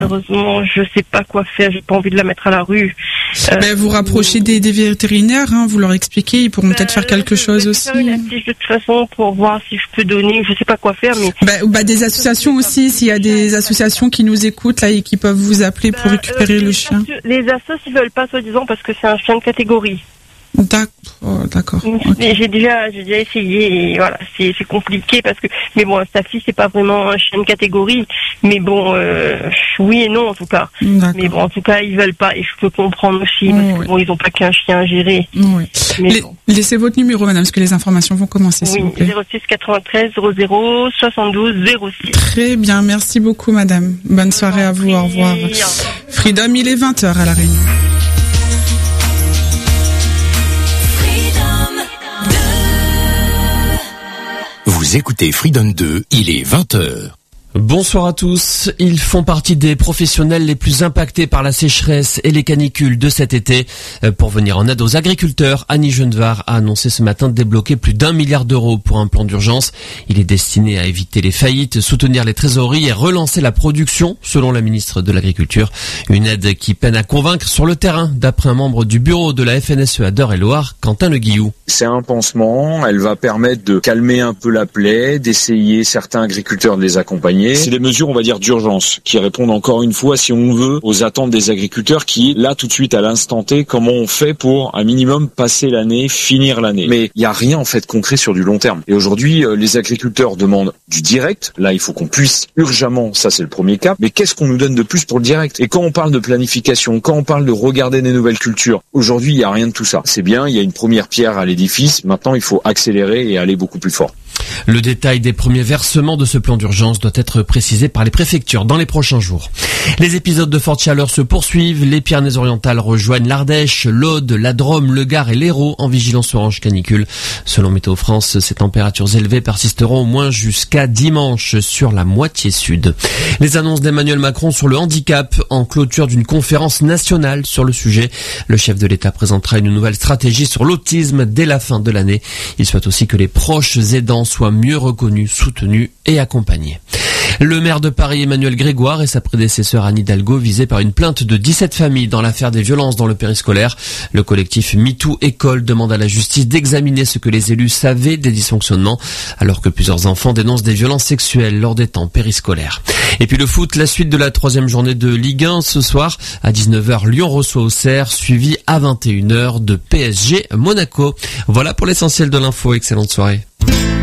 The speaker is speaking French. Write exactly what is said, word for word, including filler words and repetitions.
malheureusement, je sais pas quoi faire. J'ai pas envie de la mettre à la rue. Euh, ben, vous rapprochez des, des vétérinaires, hein, vous leur expliquez, ils pourront euh, peut-être faire quelque je chose vais aussi. Faire une affiche de toute façon pour voir si je peux donner. Je sais pas quoi faire, mais. Ben, ben, des associations aussi, s'il y a des associations qui nous écoutent là et qui peuvent vous appeler pour ben, récupérer euh, le chien. Les assos, ils veulent pas, soi-disant, parce que c'est un chien de catégorie. D'accord, oh, d'accord. Okay. J'ai déjà, j'ai déjà essayé et voilà, c'est, c'est compliqué parce que, mais bon, sa fille c'est pas vraiment un chien de catégorie, mais bon, euh, oui et non en tout cas. D'accord. Mais bon, en tout cas, ils veulent pas et je peux comprendre aussi parce oh, que oui. bon, ils ont pas qu'un chien à gérer. Oui. Les, bon. Laissez votre numéro, madame, parce que les informations vont commencer, s'il oui, vous plaît. zéro six quatre-vingt-treize zéro zéro soixante-douze zéro six. Très bien, merci beaucoup, madame. Bonne soirée à vous, au revoir. Freedom, il est vingt heures à La Réunion. Vous écoutez Freedom deux, il est vingt heures. Bonsoir à tous. Ils font partie des professionnels les plus impactés par la sécheresse et les canicules de cet été. Pour venir en aide aux agriculteurs, Annie Genevard a annoncé ce matin de débloquer plus d'un milliard d'euros pour un plan d'urgence. Il est destiné à éviter les faillites, soutenir les trésoreries et relancer la production, selon la ministre de l'Agriculture. Une aide qui peine à convaincre sur le terrain, d'après un membre du bureau de la F N S E à d'Eure-et-Loir, Quentin Le Guillou. C'est un pansement, elle va permettre de calmer un peu la plaie, d'essayer certains agriculteurs de les accompagner. C'est des mesures, on va dire, d'urgence, qui répondent encore une fois, si on veut, aux attentes des agriculteurs qui, là, tout de suite, à l'instant T, comment on fait pour, un minimum, passer l'année, finir l'année. Mais il n'y a rien, en fait, concret sur du long terme. Et aujourd'hui, euh, les agriculteurs demandent du direct. Là, il faut qu'on puisse urgemment, ça c'est le premier cap. Mais qu'est-ce qu'on nous donne de plus pour le direct? Et quand on parle de planification, quand on parle de regarder des nouvelles cultures, aujourd'hui, il n'y a rien de tout ça. C'est bien, il y a une première pierre à l'édifice. Maintenant, il faut accélérer et aller beaucoup plus fort. Le détail des premiers versements de ce plan d'urgence doit être précisé par les préfectures dans les prochains jours. Les épisodes de forte chaleur se poursuivent. Les Pyrénées-Orientales rejoignent l'Ardèche, l'Aude, la Drôme, le Gard et l'Hérault en vigilance orange canicule. Selon Météo France, ces températures élevées persisteront au moins jusqu'à dimanche sur la moitié sud. Les annonces d'Emmanuel Macron sur le handicap en clôture d'une conférence nationale sur le sujet. Le chef de l'État présentera une nouvelle stratégie sur l'autisme dès la fin de l'année. Il souhaite aussi que les proches aidants soient mieux reconnus, soutenus et accompagnés. Le maire de Paris, Emmanuel Grégoire, et sa prédécesseur Anne Hidalgo visés par une plainte de dix-sept familles dans l'affaire des violences dans le périscolaire. Le collectif MeToo École demande à la justice d'examiner ce que les élus savaient des dysfonctionnements, alors que plusieurs enfants dénoncent des violences sexuelles lors des temps périscolaires. Et puis le foot, la suite de la troisième journée de Ligue un ce soir. À dix-neuf heures, Lyon reçoit Auxerre, suivi à vingt et une heures de P S G Monaco. Voilà pour l'essentiel de l'info. Excellente soirée.